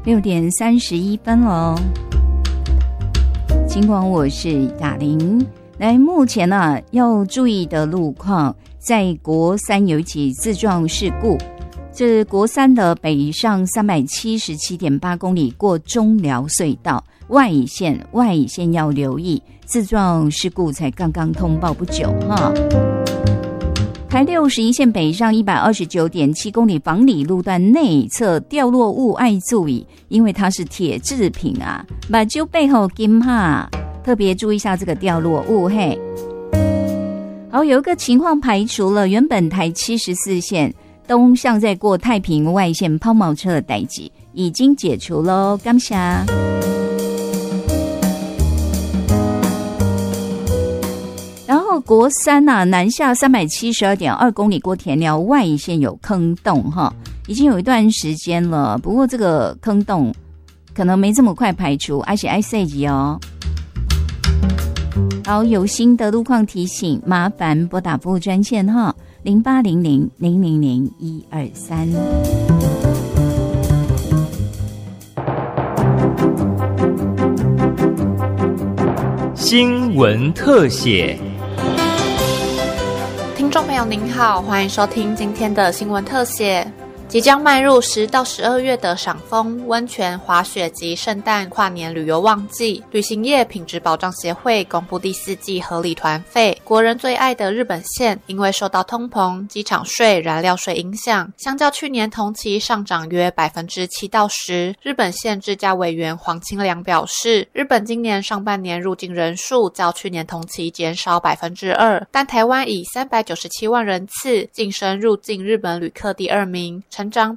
6点31分喽。尽管我是雅玲，来目前呢要注意的路况，在国三有一起自撞事故，这国三的北上377.8公里过中寮隧道外乙线要留意，自撞事故才刚刚通报不久哈。台61线北上129.7公里房里路段内侧掉落物爱注意，因为它是铁制品啊，目睭背后金哈，特别注意一下这个掉落物嘿。好，有一个情况排除了，原本台74线东向在过太平外线抛锚车的代志已经解除咯，感谢。然后国三啊，南下372.2公里过田寮外一线有坑洞哈，已经有一段时间了，不过这个坑洞可能没这么快排除，而且IC哦。好，有新的路况提醒，麻烦拨打服务专线哈，0800-000-123。 新闻特写。 听众朋友您好，欢迎收听今天的新闻特写。即将迈入10到12月的赏枫、温泉、滑雪及圣诞跨年旅游旺季，旅行业品质保障协会公布第4季合理团费。国人最爱的日本线，因为受到通膨、机场税、燃料税影响，相较去年同期上涨约7%到10%。日本线质价委员黄清良表示，日本今年上半年入境人数较去年同期减少2%，但台湾以397万人次晋升入境日本旅客第2名。成长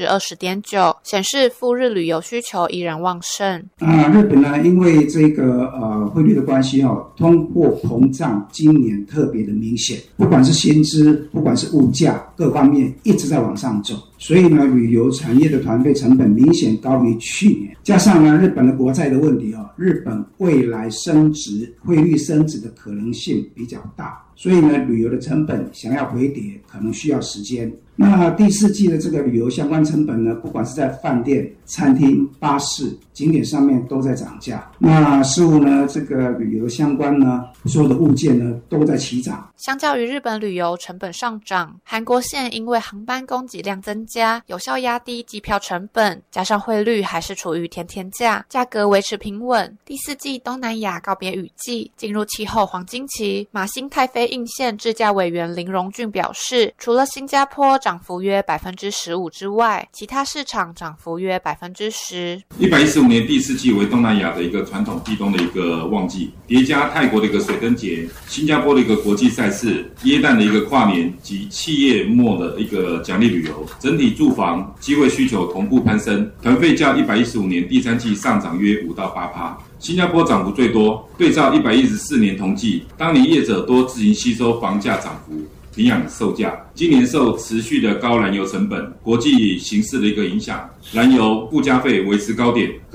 20.9%，显示赴日旅游需求依然旺盛。 日本呢，因为这个汇率的关系通货膨胀今年特别的明显，不管是薪资，不管是物价，各方面一直在往上走。所以呢，旅游产业的团费成本明显高于去年，加上呢日本的国债的问题日本未来升值，汇率升值的可能性比较大，所以呢旅游的成本想要回跌可能需要时间。那第4季的这个旅游相关成本呢，不管是在饭店、餐厅、巴士、景点上面都在涨价。那似乎呢这个旅游相关呢所有的物件呢都在齐涨。 相较于日本旅游成本上涨，韩国线因为航班供给量增加，有效压低机票成本，加上汇率还是处于甜甜价，价格维持平稳。第4季东南亚告别雨季，进入气候黄金期。马新太妃印线质价委员林荣俊表示，除了新加坡涨幅约15%之外，其他市场涨幅约10%。 115年第4季为东南亚的一个传统避冬的一个旺季，叠加泰国的一个水灯节、新加坡的一个国际赛事、耶诞的一个跨年及企业末的一个奖励旅游，整体住房机会需求同步攀升，团费较115年第3季上涨约5到8%。新加坡涨幅最多，对照114年同季，当年业者多自行吸收房价涨幅，平养售价。今年受持续的高燃油成本、国际形势的一个影响，燃油附加费维持高点。